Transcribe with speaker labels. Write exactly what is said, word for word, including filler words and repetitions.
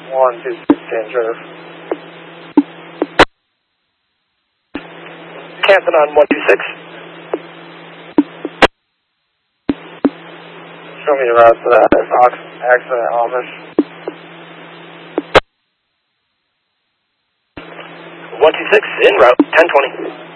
Speaker 1: one two six danger. Canton on one two six. Show me the route to that Fox accident office. one two six, en route, ten twenty.